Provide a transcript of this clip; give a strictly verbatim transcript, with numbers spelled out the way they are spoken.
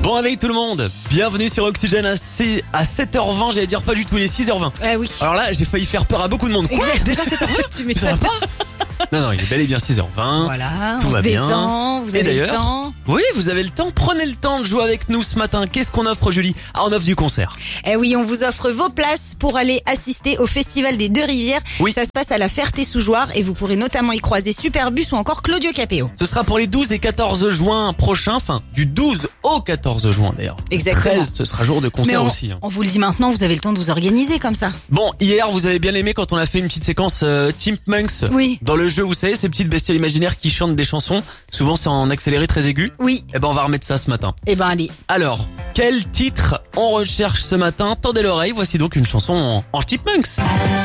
Bon réveil tout le monde, bienvenue sur Oxygène à, C- à sept heures vingt, j'allais dire pas du tout, il est six heures vingt. Ah oui. Alors là, j'ai failli faire peur à beaucoup de monde. Quoi ? Exact. Déjà sept heures vingt Tu Ça m'étonnes. va pas ? Non, non, il est bel et bien six heures vingt. Voilà, Tout on va se bien. détend, vous Et avez le d'ailleurs, temps. Oui, vous avez le temps, prenez le temps de jouer avec nous ce matin. Qu'est-ce qu'on offre Julie ? Ah, on offre du concert. Eh oui, on vous offre vos places pour aller assister au Festival des Deux Rivières. Oui. Ça se passe à la Ferté-sous-Jouarre et vous pourrez notamment y croiser Superbus ou encore Claudio Capéo. Ce sera pour les douze et quatorze juin prochains, enfin du douze au quatorze juin d'ailleurs. Exactement. treize, ce sera jour de concert Mais on, aussi. hein. on vous le dit maintenant, vous avez le temps de vous organiser comme ça. Bon, hier vous avez bien aimé quand on a fait une petite séquence euh, Chipmunks. Oui. Dans le jeu, vous savez, ces petites bestioles imaginaires qui chantent des chansons. Souvent c'est en accéléré très aigu. Oui. Eh ben on va remettre ça ce matin. Eh ben allez. Alors, quel titre on recherche ce matin ? Tendez l'oreille, voici donc une chanson en, en Chipmunks.